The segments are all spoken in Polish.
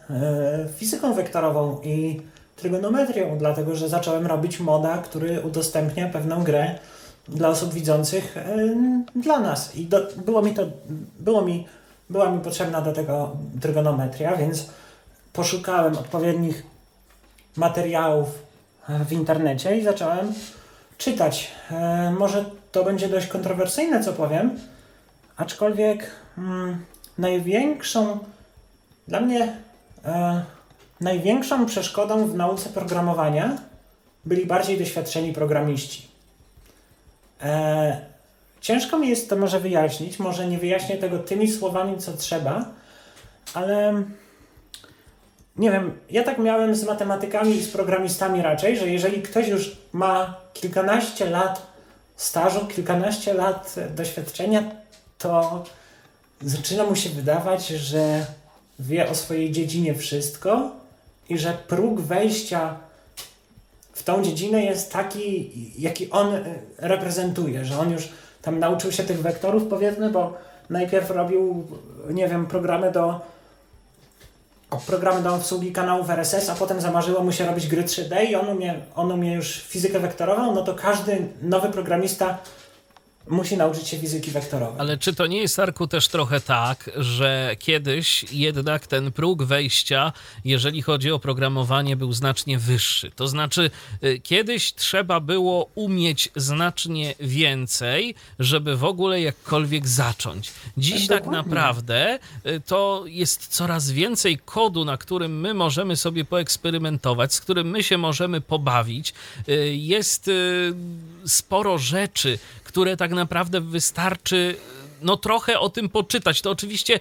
fizyką wektorową i trygonometrią, dlatego że zacząłem robić moda, który udostępnia pewną grę dla osób widzących dla nas. I była mi potrzebna do tego trygonometria, więc poszukałem odpowiednich materiałów w internecie i zacząłem czytać. Może to będzie dość kontrowersyjne, co powiem, aczkolwiek dla mnie największą przeszkodą w nauce programowania byli bardziej doświadczeni programiści. Ciężko mi jest to może wyjaśnić, może nie wyjaśnię tego tymi słowami, co trzeba, ale nie wiem, ja tak miałem z matematykami i z programistami raczej, że jeżeli ktoś już ma kilkanaście lat stażu, kilkanaście lat doświadczenia, to zaczyna mu się wydawać, że wie o swojej dziedzinie wszystko i że próg wejścia w tą dziedzinę jest taki, jaki on reprezentuje, że on już tam nauczył się tych wektorów, powiedzmy, bo najpierw robił, nie wiem, programy do obsługi kanałów RSS, a potem zamarzyło mu się robić gry 3D i on umie już fizykę wektorową, no to każdy nowy programista musi nauczyć się fizyki wektorowej. Ale czy to nie jest, Arku, też trochę tak, że kiedyś jednak ten próg wejścia, jeżeli chodzi o programowanie, był znacznie wyższy? To znaczy, kiedyś trzeba było umieć znacznie więcej, żeby w ogóle jakkolwiek zacząć. Dziś tak naprawdę to jest coraz więcej kodu, na którym my możemy sobie poeksperymentować, z którym my się możemy pobawić. Jest sporo rzeczy, które tak naprawdę wystarczy trochę o tym poczytać. To oczywiście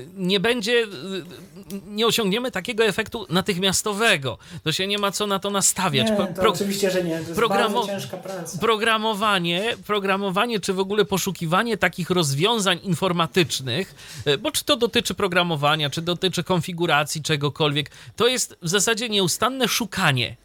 nie osiągniemy takiego efektu natychmiastowego. To się nie ma co na to nastawiać. To oczywiście, że nie. To jest bardzo ciężka praca. Programowanie, czy w ogóle poszukiwanie takich rozwiązań informatycznych, bo czy to dotyczy programowania, czy dotyczy konfiguracji czegokolwiek, to jest w zasadzie nieustanne szukanie,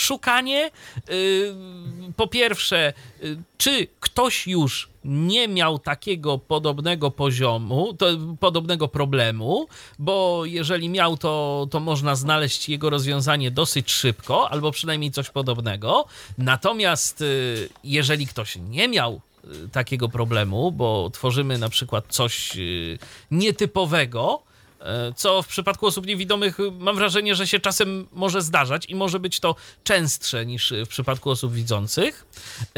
po pierwsze, czy ktoś już nie miał takiego podobnego poziomu, podobnego problemu, bo jeżeli miał, to można znaleźć jego rozwiązanie dosyć szybko, albo przynajmniej coś podobnego. Natomiast jeżeli ktoś nie miał takiego problemu, bo tworzymy na przykład coś nietypowego, co w przypadku osób niewidomych mam wrażenie, że się czasem może zdarzać i może być to częstsze niż w przypadku osób widzących,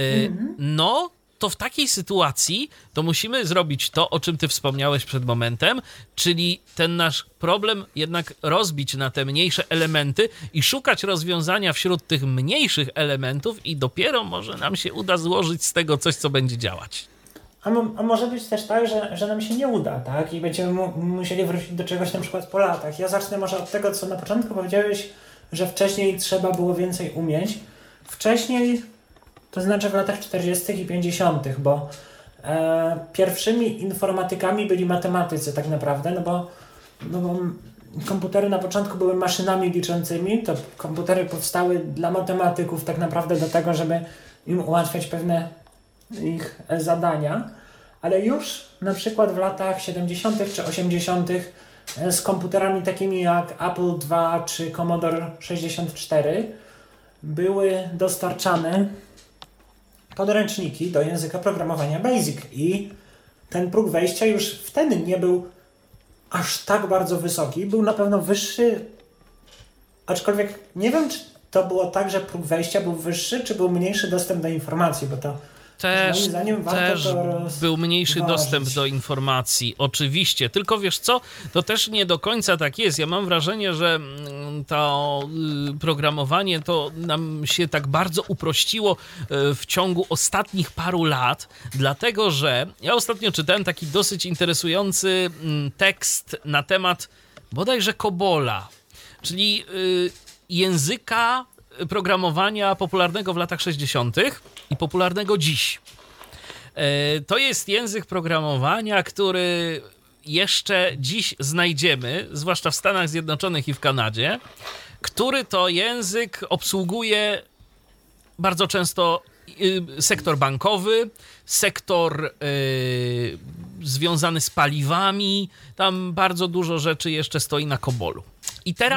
to w takiej sytuacji to musimy zrobić to, o czym ty wspomniałeś przed momentem, czyli ten nasz problem jednak rozbić na te mniejsze elementy i szukać rozwiązania wśród tych mniejszych elementów i dopiero może nam się uda złożyć z tego coś, co będzie działać. A może być też tak, że nam się nie uda, tak? I będziemy musieli wrócić do czegoś na przykład po latach. Ja zacznę może od tego, co na początku powiedziałeś, że wcześniej trzeba było więcej umieć. Wcześniej, to znaczy w latach 40. i 50., bo pierwszymi informatykami byli matematycy tak naprawdę, no bo komputery na początku były maszynami liczącymi, to komputery powstały dla matematyków tak naprawdę do tego, żeby im ułatwiać pewne ich zadania, ale już na przykład w latach 70. czy 80. z komputerami takimi jak Apple II czy Commodore 64 były dostarczane podręczniki do języka programowania BASIC i ten próg wejścia już wtedy nie był aż tak bardzo wysoki, był na pewno wyższy, aczkolwiek nie wiem, czy to było tak, że próg wejścia był wyższy, czy był mniejszy dostęp do informacji, bo to Też był mniejszy dostęp do informacji, oczywiście. Tylko wiesz co, to też nie do końca tak jest. Ja mam wrażenie, że to programowanie to nam się tak bardzo uprościło w ciągu ostatnich paru lat, dlatego że ja ostatnio czytałem taki dosyć interesujący tekst na temat bodajże COBOL-a, czyli języka programowania popularnego w latach 60. i popularnego dziś. To jest język programowania, który jeszcze dziś znajdziemy, zwłaszcza w Stanach Zjednoczonych i w Kanadzie, który to język obsługuje bardzo często sektor bankowy, sektor związany z paliwami. Tam bardzo dużo rzeczy jeszcze stoi na COBOL-u. I teraz